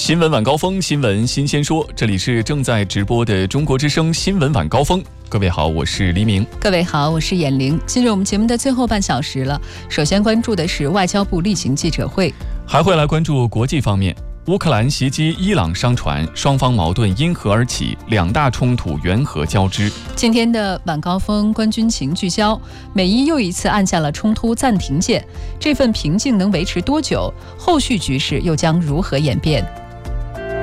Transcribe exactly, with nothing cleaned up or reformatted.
新闻晚高峰，新闻新鲜说，这里是正在直播的中国之声新闻晚高峰。各位好，我是黎明。 各位好，我是闫玲。进入我们节目的最后半小时了，首先关注的是外交部例行记者会， 还会来关注国际方面。乌克兰袭击伊朗商船，双方矛盾因何而起？两大冲突缘何交织？ 今天的晚高峰观军情聚焦，美伊又一次按下了冲突暂停键，这份平静能维持多久？后续局势又将如何演变？